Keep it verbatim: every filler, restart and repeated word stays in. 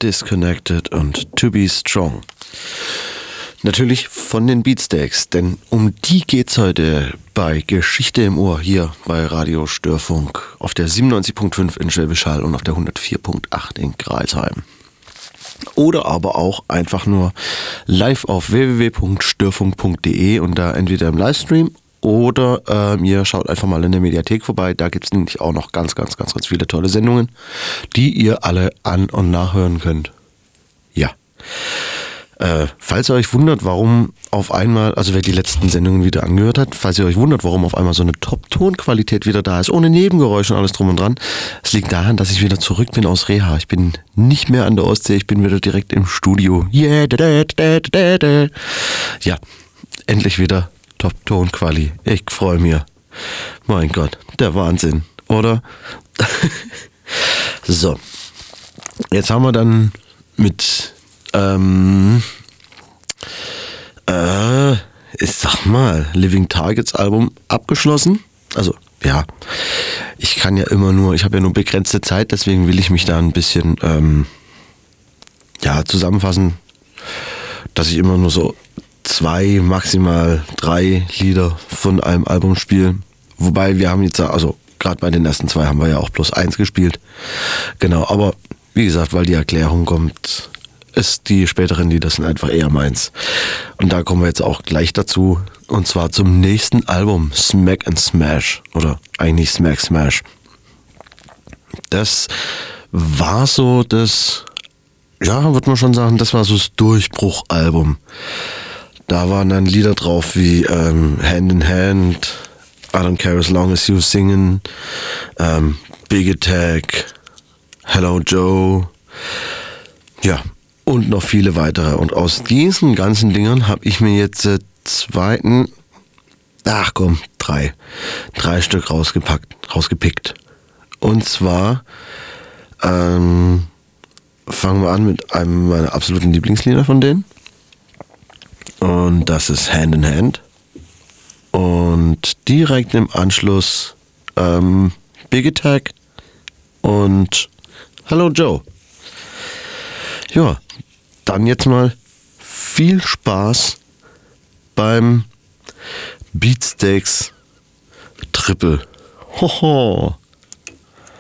Disconnected und To Be Strong. Natürlich von den Beatsteaks, denn um die geht's heute bei Geschichte im Ohr hier bei Radio Störfunk auf der siebenundneunzig Komma fünf in Schwäbisch Hall und auf der hundertvier Komma acht in Greilsheim. Oder aber auch einfach nur live auf w w w punkt störfunk punkt d e und da entweder im Livestream oder ähm, ihr schaut einfach mal in der Mediathek vorbei. Da gibt es nämlich auch noch ganz, ganz, ganz, ganz viele tolle Sendungen, die ihr alle an- und nachhören könnt. Ja. Äh, falls ihr euch wundert, warum auf einmal, also wer die letzten Sendungen wieder angehört hat, falls ihr euch wundert, warum auf einmal so eine Top-Tonqualität wieder da ist, ohne Nebengeräusche und alles drum und dran, es liegt daran, dass ich wieder zurück bin aus Reha. Ich bin nicht mehr an der Ostsee, ich bin wieder direkt im Studio. Yeah, da, da, da, da, da. Ja, endlich wieder Top-Tonquali. Ich freue mich. Mein Gott, der Wahnsinn, oder? So, jetzt haben wir dann mit Ähm, äh, ich sag mal, Living Targets Album abgeschlossen. Also, ja, ich kann ja immer nur, ich habe ja nur begrenzte Zeit, deswegen will ich mich da ein bisschen, ähm, ja, zusammenfassen, dass ich immer nur so zwei, maximal drei Lieder von einem Album spiele. Wobei wir haben jetzt, also gerade bei den ersten zwei haben wir ja auch plus eins gespielt. Genau, aber wie gesagt, weil die Erklärung kommt, ist die späteren Lieder sind einfach eher meins. Und da kommen wir jetzt auch gleich dazu. Und zwar zum nächsten Album, Smack and Smash. Oder eigentlich Smack Smash. Das war so das, ja, würde man schon sagen, das war so das Durchbruchalbum. Da waren dann Lieder drauf wie ähm, Hand in Hand, I Don't Care As Long As You Singen, ähm, Big Attack, Hello Joe, ja, und noch viele weitere. Und aus diesen ganzen Dingern habe ich mir jetzt äh, zweiten, ach komm, drei, drei Stück rausgepackt, rausgepickt. Und zwar ähm, fangen wir an mit einem meiner absoluten Lieblingslieder von denen. Und das ist Hand in Hand. Und direkt im Anschluss ähm, Big Attack und Hello Joe. Ja, dann jetzt mal viel Spaß beim Beatsteaks Triple. Hoho.